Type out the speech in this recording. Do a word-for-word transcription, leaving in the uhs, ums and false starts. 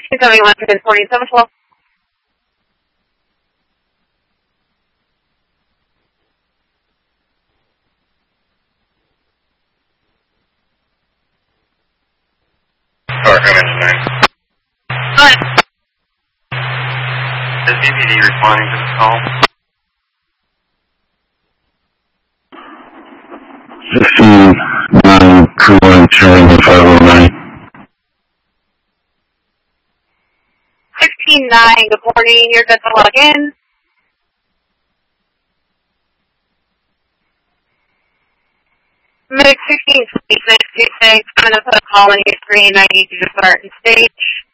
sixteen seventy-one, forty seven twelve. Sorry, I'm engineering. Go ahead. Is D V D responding to this call? fifteen nine, crew one, Charlie five oh nine. sixteen nine, good morning. You're good to log in. Medic sixteen twenty-six, I'm going to put a call on your screen. I need you to start and stage.